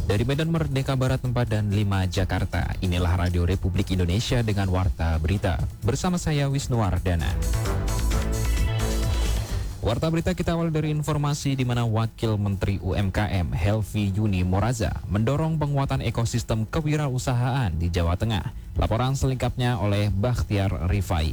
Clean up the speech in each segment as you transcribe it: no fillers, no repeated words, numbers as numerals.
Dari Medan Merdeka Barat 4 dan 5 Jakarta, inilah Radio Republik Indonesia dengan Warta Berita. Bersama saya Wisnu Wardana. Warta Berita kita awal dari informasi di mana Wakil Menteri UMKM Helvi Yuni Moraza mendorong penguatan ekosistem kewirausahaan di Jawa Tengah. Laporan selengkapnya oleh Bakhtiar Rifai.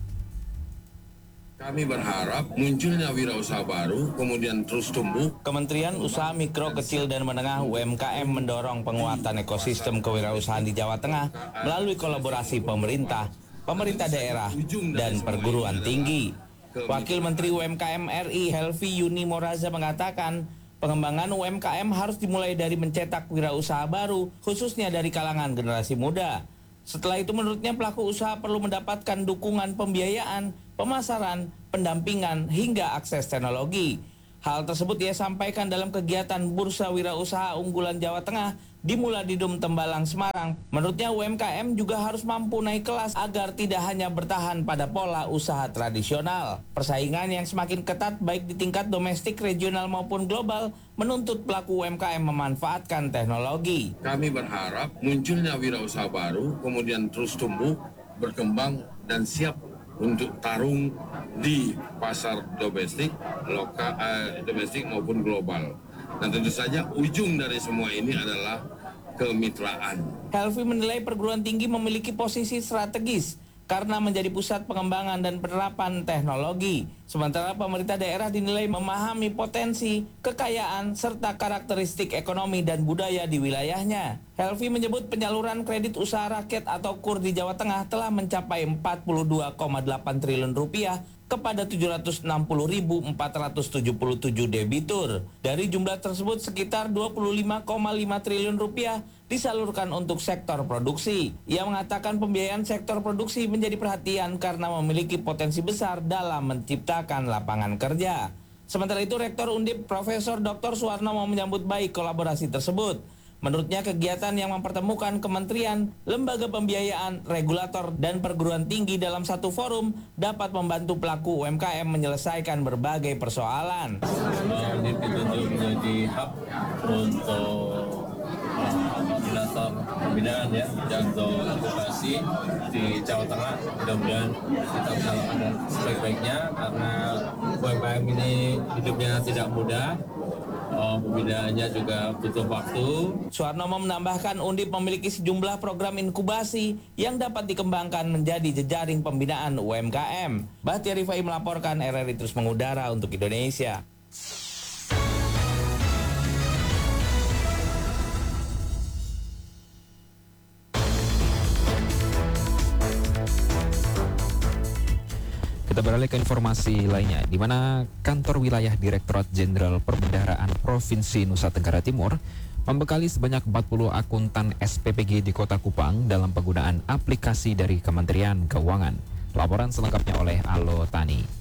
Kami berharap munculnya wirausaha baru, kemudian terus tumbuh. Kementerian Usaha Mikro, Kecil, dan Menengah UMKM mendorong penguatan ekosistem kewirausahaan di Jawa Tengah melalui kolaborasi pemerintah daerah, dan perguruan tinggi. Wakil Menteri UMKM RI Helvi Yuni Moraza mengatakan, pengembangan UMKM harus dimulai dari mencetak wirausaha baru, khususnya dari kalangan generasi muda. Setelah itu menurutnya pelaku usaha perlu mendapatkan dukungan pembiayaan, pemasaran, pendampingan, hingga akses teknologi. Hal tersebut ia sampaikan dalam kegiatan Bursa Wirausaha Unggulan Jawa Tengah di Muladidum Tembalang, Semarang. Menurutnya UMKM juga harus mampu naik kelas agar tidak hanya bertahan pada pola usaha tradisional. Persaingan yang semakin ketat baik di tingkat domestik, regional maupun global menuntut pelaku UMKM memanfaatkan teknologi. Kami berharap munculnya wirausaha baru, kemudian terus tumbuh, berkembang, dan siap untuk tarung di pasar domestik, domestik maupun global. Dan tentu saja ujung dari semua ini adalah kemitraan. Helvi menilai perguruan tinggi memiliki posisi strategis karena menjadi pusat pengembangan dan penerapan teknologi. Sementara pemerintah daerah dinilai memahami potensi, kekayaan, serta karakteristik ekonomi dan budaya di wilayahnya. Helvi menyebut penyaluran kredit usaha rakyat atau KUR di Jawa Tengah telah mencapai 42,8 triliun rupiah kepada 760.477 debitur. Dari jumlah tersebut sekitar 25,5 triliun rupiah disalurkan untuk sektor produksi. Ia mengatakan pembiayaan sektor produksi menjadi perhatian karena memiliki potensi besar dalam menciptakan lapangan kerja. Sementara itu Rektor Undip Profesor Dr. Suwarnomo menyambut baik kolaborasi tersebut. Menurutnya kegiatan yang mempertemukan kementerian, lembaga pembiayaan, regulator, dan perguruan tinggi dalam satu forum dapat membantu pelaku UMKM menyelesaikan berbagai persoalan. Ini ditunjuk menjadi hub untuk koordinator pembinaan ya, jangkau advokasi di Jawa Tengah. Mudah-mudahan kita bisa lakukan sebaik-baiknya karena UMKM ini hidupnya tidak mudah. Pembinaannya juga butuh waktu. Suwarnomo menambahkan Undip memiliki sejumlah program inkubasi yang dapat dikembangkan menjadi jejaring pembinaan UMKM. Bakhtiar Rifai melaporkan, RRI terus mengudara untuk Indonesia. Kita beralih ke informasi lainnya, di mana kantor wilayah Direktorat Jenderal Perbendaharaan Provinsi Nusa Tenggara Timur membekali sebanyak 40 akuntan SPPG di Kota Kupang dalam penggunaan aplikasi dari Kementerian Keuangan. Laporan selengkapnya oleh Alo Tani.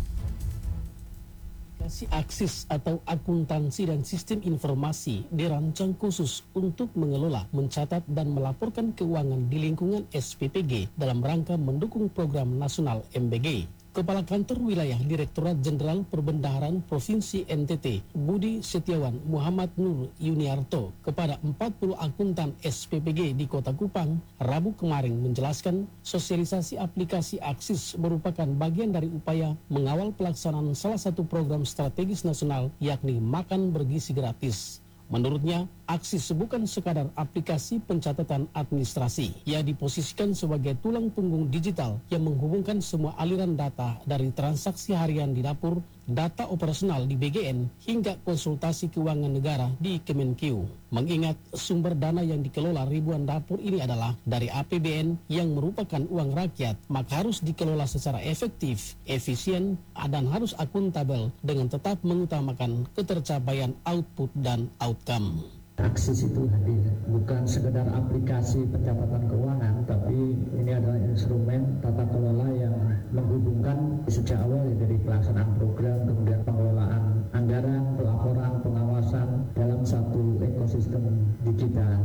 Aplikasi Aksis atau Akuntansi dan Sistem Informasi dirancang khusus untuk mengelola, mencatat, dan melaporkan keuangan di lingkungan SPPG dalam rangka mendukung program nasional MBG. Kepala Kantor Wilayah Direktorat Jenderal Perbendaharaan Provinsi NTT, Budi Setiawan Muhammad Nur Yuniarto, kepada 40 akuntan SPPG di Kota Kupang, Rabu kemarin menjelaskan sosialisasi aplikasi Aksis merupakan bagian dari upaya mengawal pelaksanaan salah satu program strategis nasional, yakni Makan Bergizi Gratis. Menurutnya, Aksis bukan sekadar aplikasi pencatatan administrasi. Ia diposisikan sebagai tulang punggung digital yang menghubungkan semua aliran data dari transaksi harian di dapur, data operasional di BGN, hingga konsultasi keuangan negara di Kemenkeu. Mengingat sumber dana yang dikelola ribuan dapur ini adalah dari APBN yang merupakan uang rakyat, maka harus dikelola secara efektif, efisien, dan harus akuntabel dengan tetap mengutamakan ketercapaian output dan outcome. Aksis itu hadir bukan sekedar aplikasi pencatatan keuangan, tapi ini adalah instrumen tata kelola yang menghubungkan sejak awal ya, dari pelaksanaan program, kemudian pengelolaan anggaran, pelaporan, pengawasan dalam satu ekosistem digital.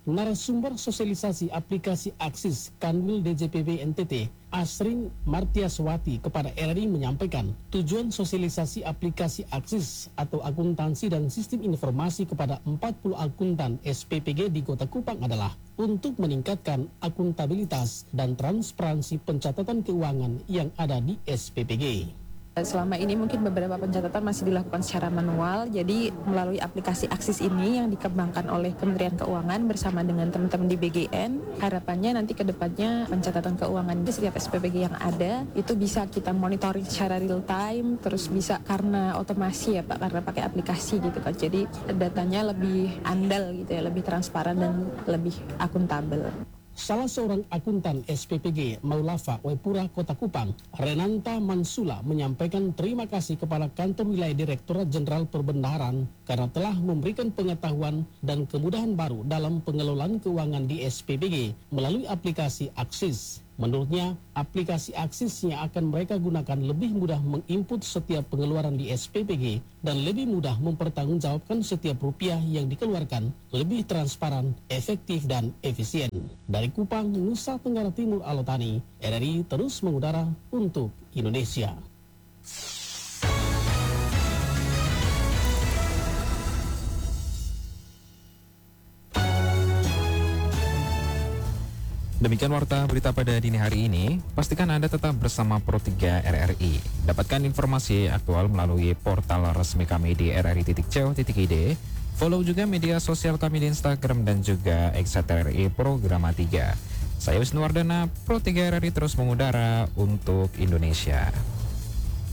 Narasumber sosialisasi aplikasi Aksis Kanwil DJPB NTT, Asrin Martiaswati kepada RRI menyampaikan, tujuan sosialisasi aplikasi Aksis atau akuntansi dan sistem informasi kepada 40 akuntan SPPG di Kota Kupang adalah untuk meningkatkan akuntabilitas dan transparansi pencatatan keuangan yang ada di SPPG. Selama ini mungkin beberapa pencatatan masih dilakukan secara manual, jadi melalui aplikasi Aksis ini yang dikembangkan oleh Kementerian Keuangan bersama dengan teman-teman di BGN, harapannya nanti ke depannya pencatatan keuangan di setiap SPPG yang ada itu bisa kita monitoring secara real time, terus bisa karena otomasi ya Pak, karena pakai aplikasi gitu kan, jadi datanya lebih andal gitu ya, lebih transparan dan lebih akuntabel. Salah seorang akuntan SPPG Maulafa Waipura Kota Kupang, Renanta Mansula menyampaikan terima kasih kepada kantor wilayah Direktorat Jenderal Perbendaharaan karena telah memberikan pengetahuan dan kemudahan baru dalam pengelolaan keuangan di SPPG melalui aplikasi Aksis. Menurutnya, aplikasi Aksis yang akan mereka gunakan lebih mudah menginput setiap pengeluaran di SPPG dan lebih mudah mempertanggungjawabkan setiap rupiah yang dikeluarkan, lebih transparan, efektif, dan efisien. Dari Kupang, Nusa Tenggara Timur, Alotani, RRI terus mengudara untuk Indonesia. Demikian warta berita pada dini hari ini. Pastikan Anda tetap bersama Pro3 RRI. Dapatkan informasi aktual melalui portal resmi kami di rri.co.id. Follow juga media sosial kami di Instagram dan juga @RRI Programa 3. Saya Wisnu Wardana, Pro3 RRI terus mengudara untuk Indonesia.